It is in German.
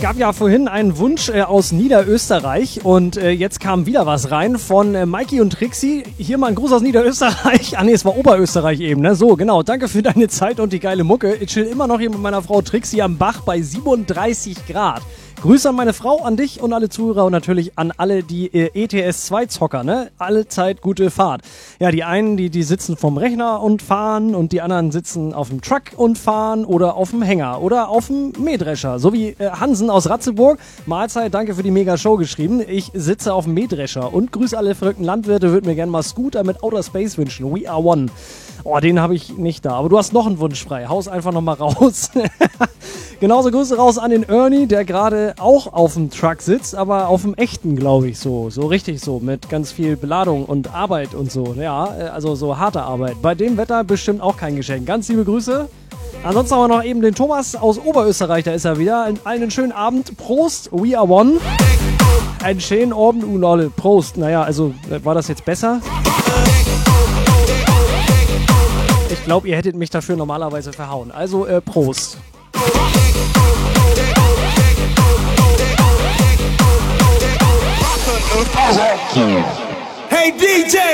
gab ja vorhin einen Wunsch aus Niederösterreich und jetzt kam wieder was rein von Mikey und Trixie. Hier mal ein Gruß aus Niederösterreich. Ah nee, es war Oberösterreich eben, ne? So, genau. Danke für deine Zeit und die geile Mucke. Ich chill immer noch hier mit meiner Frau Trixie am Bach bei 37 Grad. Grüße an meine Frau, an dich und alle Zuhörer und natürlich an alle die ETS2-Zocker, ne? Alle Zeit gute Fahrt. Ja, die einen, die sitzen vom Rechner und fahren und die anderen sitzen auf dem Truck und fahren oder auf dem Hänger oder auf dem Mähdrescher. So wie Hansen aus Ratzeburg. Mahlzeit, danke für die Mega-Show geschrieben. Ich sitze auf dem Mähdrescher und grüße alle verrückten Landwirte, würde mir gerne mal Scooter mit Outer Space wünschen. We are one. Oh, den habe ich nicht da. Aber du hast noch einen Wunsch frei. Haus einfach nochmal raus. Genauso Grüße raus an den Ernie, der gerade auch auf dem Truck sitzt, aber auf dem echten, glaube ich, so richtig so, mit ganz viel Beladung und Arbeit und so. Ja, also so harte Arbeit. Bei dem Wetter bestimmt auch kein Geschenk. Ganz liebe Grüße. Ansonsten haben wir noch eben den Thomas aus Oberösterreich, da ist er wieder. Einen schönen Abend. Prost, we are one. Einen schönen Abend, Unolle. Prost. Naja, also, war das jetzt besser? Ich glaube, ihr hättet mich dafür normalerweise verhauen. Also, Prost. Awesome.